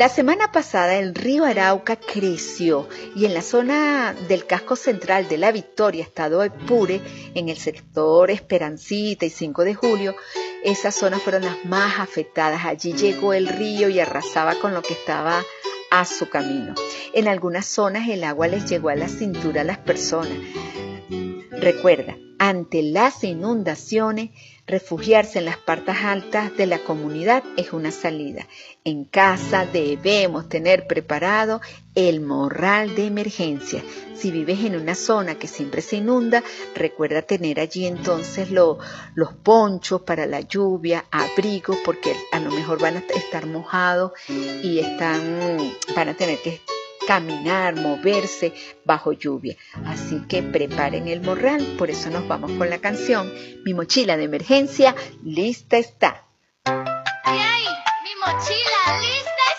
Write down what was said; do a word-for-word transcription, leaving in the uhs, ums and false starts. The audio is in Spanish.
La semana pasada el río Arauca creció y en la zona del casco central de La Victoria, estado Apure, en el sector Esperancita y cinco de julio, esas zonas fueron las más afectadas. Allí llegó el río y arrasaba con lo que estaba a su camino. En algunas zonas el agua les llegó a la cintura a las personas. Recuerda, ante las inundaciones, refugiarse en las partes altas de la comunidad es una salida. En casa debemos tener preparado el morral de emergencia. Si vives en una zona que siempre se inunda, recuerda tener allí entonces lo, los ponchos para la lluvia, abrigos, porque a lo mejor van a estar mojados y están, van a tener que caminar, moverse bajo lluvia. Así que preparen el morral. Por eso nos vamos con la canción Mi mochila de emergencia lista está. ¡Yay! ¡Mi mochila lista